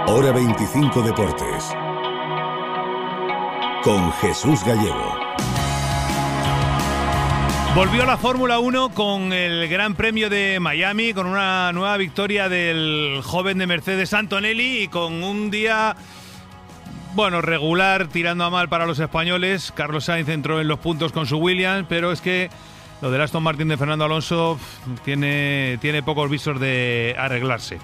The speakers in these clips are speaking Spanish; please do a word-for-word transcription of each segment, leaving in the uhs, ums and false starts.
Hora veinticinco Deportes. Con Jesús Gallego. Volvió la Fórmula uno con el Gran Premio de Miami, con una nueva victoria del joven de Mercedes Antonelli y con un día, bueno, regular, tirando a mal para los españoles. Carlos Sainz entró en los puntos con su Williams, pero es que lo del Aston Martin de Fernando Alonso tiene, tiene pocos visos de arreglarse.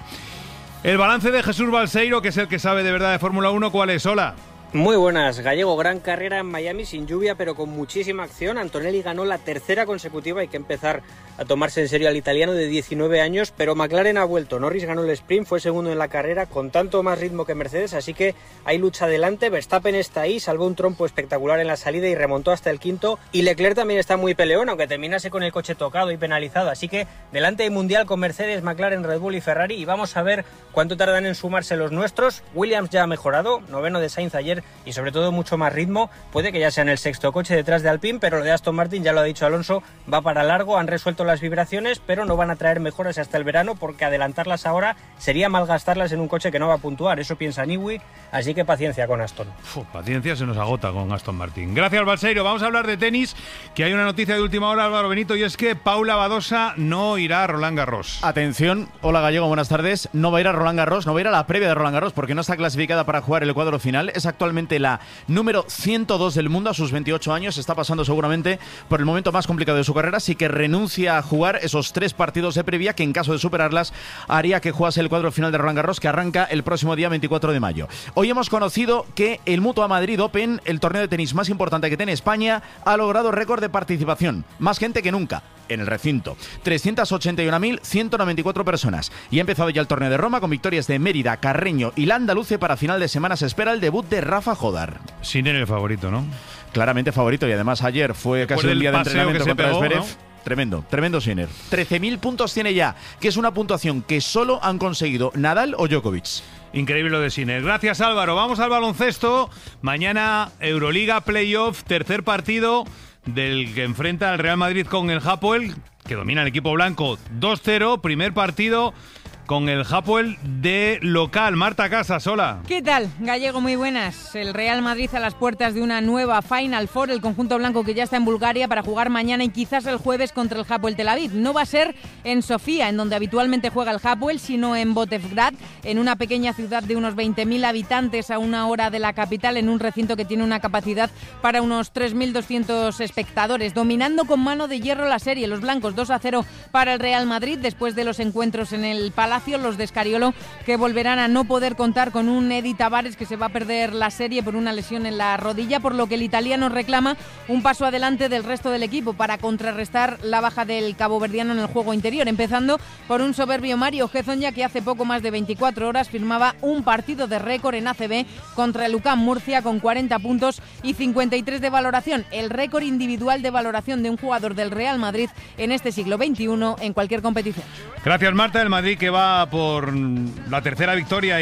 El balance de Jesús Balseiro, que es el que sabe de verdad de Fórmula uno, ¿cuál es? Hola. Muy buenas, Gallego. Gran carrera en Miami, sin lluvia pero con muchísima acción. Antonelli ganó la tercera consecutiva, hay que empezar a tomarse en serio al italiano de diecinueve años, pero McLaren ha vuelto. Norris ganó el sprint, fue segundo en la carrera con tanto más ritmo que Mercedes, así que hay lucha adelante. Verstappen está ahí, salvó un trompo espectacular en la salida y remontó hasta el quinto, y Leclerc también está muy peleón, aunque terminase con el coche tocado y penalizado, así que delante hay mundial con Mercedes, McLaren, Red Bull y Ferrari, y vamos a ver cuánto tardan en sumarse los nuestros. Williams ya ha mejorado, noveno de Sainz ayer y sobre todo mucho más ritmo, puede que ya sea en el sexto coche detrás de Alpine, pero lo de Aston Martin, ya lo ha dicho Alonso, va para largo. Han resuelto las vibraciones, pero no van a traer mejoras hasta el verano, porque adelantarlas ahora sería malgastarlas en un coche que no va a puntuar, eso piensa Newey, así que paciencia con Aston. Uf, paciencia se nos agota con Aston Martin. Gracias, Balseiro. Vamos a hablar de tenis, que hay una noticia de última hora, Álvaro Benito, y es que Paula Badosa no irá a Roland Garros. Atención, hola Gallego, buenas tardes. No va a ir a Roland Garros, no va a ir a la previa de Roland Garros, porque no está clasificada para jugar el cuadro final. Es actualmente la número ciento dos del mundo a sus veintiocho años. Está pasando seguramente por el momento más complicado de su carrera, así que renuncia a jugar esos tres partidos de previa que, en caso de superarlas, haría que jugase el cuadro final de Roland Garros, que arranca el próximo día veinticuatro de mayo. Hoy hemos conocido que el Mutua Madrid Open, el torneo de tenis más importante que tiene España, ha logrado récord de participación. Más gente que nunca en el recinto. trescientas ochenta y una mil ciento noventa y cuatro personas. Y ha empezado ya el torneo de Roma con victorias de Mérida, Carreño y Landaluce. Para final de semana se espera el debut de Rafa Jodar. Sinner el favorito, ¿no? Claramente favorito, y además ayer fue casi un día de entrenamiento contra pegó, Zverev. ¿No? Tremendo, tremendo Sinner. trece mil puntos tiene ya, que es una puntuación que solo han conseguido Nadal o Djokovic. Increíble lo de Sinner. Gracias, Álvaro. Vamos al baloncesto. Mañana Euroliga Playoff, tercer partido del que enfrenta al Real Madrid con el Hapoel, que domina el equipo blanco dos cero. Primer partido con el Hapoel de local. Marta Casas, hola. ¿Qué tal, Gallego? Muy buenas. El Real Madrid a las puertas de una nueva Final Four, el conjunto blanco que ya está en Bulgaria para jugar mañana y quizás el jueves contra el Hapoel Tel Aviv. No va a ser en Sofía, en donde habitualmente juega el Hapoel, sino en Botevgrad, en una pequeña ciudad de unos veinte mil habitantes a una hora de la capital, en un recinto que tiene una capacidad para unos tres mil doscientos espectadores. Dominando con mano de hierro la serie, los blancos dos a cero para el Real Madrid después de los encuentros en el Palacio. Los de Escariolo, que volverán a no poder contar con un Edi Tavares, que se va a perder la serie por una lesión en la rodilla, por lo que el italiano reclama un paso adelante del resto del equipo para contrarrestar la baja del caboverdiano en el juego interior, empezando por un soberbio Mario Hezonja, que hace poco más de veinticuatro horas firmaba un partido de récord en A C B contra el U C A M Murcia con cuarenta puntos y cincuenta y tres de valoración, el récord individual de valoración de un jugador del Real Madrid en este siglo veintiuno en cualquier competición. Gracias, Marta. El Madrid que va por la tercera victoria